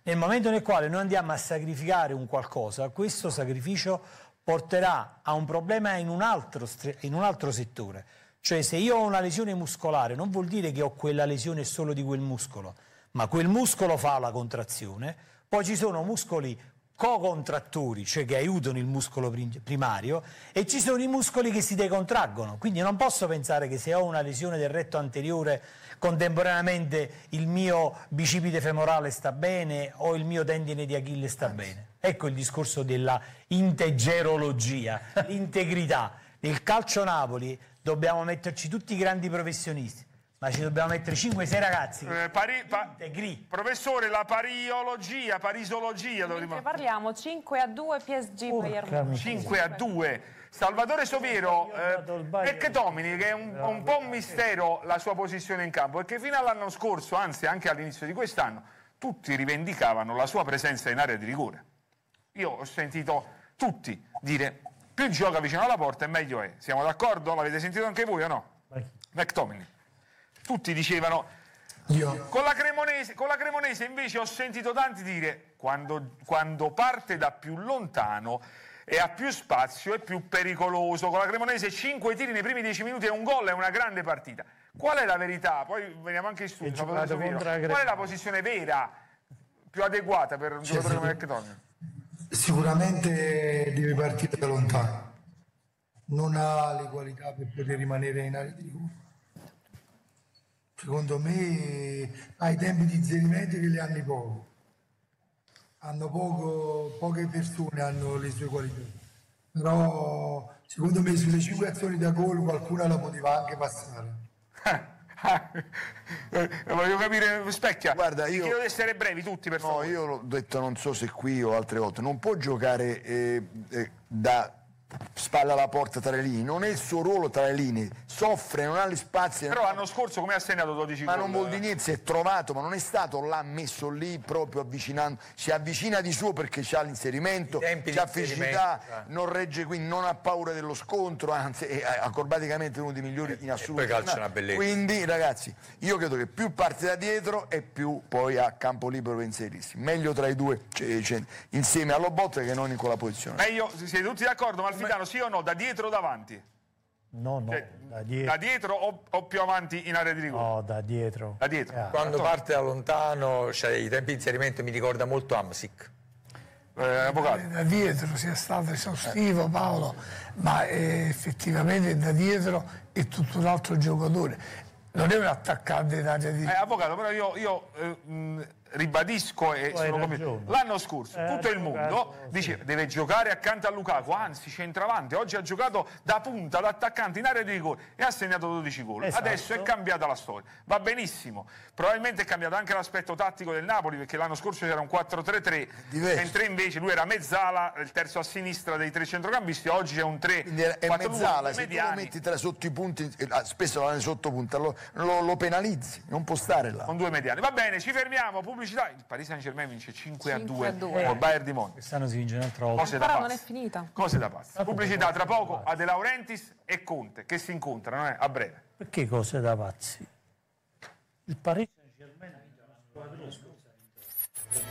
Nel momento nel quale noi andiamo a sacrificare un qualcosa, questo sacrificio porterà a un problema in un altro settore. Cioè, se io ho una lesione muscolare, non vuol dire che ho quella lesione solo di quel muscolo, ma quel muscolo fa la contrazione, poi ci sono muscoli co-contrattori, cioè che aiutano il muscolo primario, e ci sono i muscoli che si decontraggono. Quindi non posso pensare che se ho una lesione del retto anteriore contemporaneamente il mio bicipite femorale sta bene o il mio tendine di Achille sta bene. Ecco il discorso della integgerologia, l'integrità. Nel calcio Napoli dobbiamo metterci tutti i grandi professionisti, ma ci dobbiamo mettere 5-6 ragazzi. Professore, la parisologia dovremmo... Parliamo 5-2 PSG Bayern. 5-2. Salvatore Soviero, Ectomini, che è un po' un mistero la sua posizione in campo, perché fino all'anno scorso, anzi anche all'inizio di quest'anno, tutti rivendicavano la sua presenza in area di rigore. Io ho sentito tutti dire più gioca vicino alla porta e meglio è. Siamo d'accordo? L'avete sentito anche voi o no? Ectomini. Tutti dicevano... Con la Cremonese invece ho sentito tanti dire quando parte da più lontano e ha più spazio è più pericoloso. Con la Cremonese 5 tiri nei primi 10 minuti e un gol, è una grande partita. Qual è la verità? Poi veniamo anche in studio. Qual è la posizione vera, più adeguata per un giocatore come Ectomini? Sicuramente deve partire da lontano, non ha le qualità per poter rimanere in area di rigore. Secondo me ai tempi di inserimento che li hanno poco. Poche persone hanno le sue qualità, però secondo me sulle 5 azioni da gol qualcuna la poteva anche passare. Voglio capire, Specchia. Guarda, io chiedo di essere brevi tutti, per favore. Io l'ho detto, non so se qui o altre volte, non può giocare da spalla alla porta tra le linee, non è il suo ruolo tra le linee, soffre, non ha gli spazi. Però l'anno scorso come ha segnato 12 gol? Ma non vuol dire niente, si è trovato, ma non è stato là messo lì proprio avvicinando, si avvicina di suo perché c'ha l'inserimento, c'ha fisicità, non regge, quindi non ha paura dello scontro, anzi è acrobaticamente uno dei migliori in assoluto. Poi calcia una bellezza. Quindi ragazzi, io credo che più parte da dietro e più poi ha campo libero per inserirsi, meglio tra i due, insieme allo Botte che non in quella posizione. Siete tutti d'accordo, Malfitano, sì o no, da dietro o davanti? No, da dietro. Da dietro o più avanti in area di rigore? No, da dietro. Da dietro. Quando parte da lontano, i tempi di inserimento mi ricorda molto Amsic. Avvocato. Da dietro sia stato esaustivo Paolo, ma effettivamente da dietro è tutto un altro giocatore. Non è un attaccante in area di... Avvocato, però io ribadisco e sono convinto. L'anno scorso tutto il mondo diceva deve giocare accanto a Lukaku, anzi centravanti. Oggi ha giocato da punta, da attaccante in area di rigore e ha segnato 12 gol. Esatto. Adesso è cambiata la storia, va benissimo. Probabilmente è cambiato anche l'aspetto tattico del Napoli, perché l'anno scorso c'era un 4-3-3, mentre invece lui era mezzala, il terzo a sinistra dei tre centrocampisti. Oggi c'è un 3 è mezzala, se tu lo metti sotto i punti, spesso lo sotto punta, lo penalizzi, non può stare là. Con due mediani. Va bene, ci fermiamo, pubblicità. Il Paris Saint-Germain vince 5-2 col Bayern di Monaco. Quest'anno si vince un'altra volta. Cose da pazzi. Non è finita. Cose da pazzi. Pubblicità tra poco a De Laurentiis e Conte che si incontrano a breve. Perché cose da pazzi? Il Paris Saint-Germain ha vinto una squadra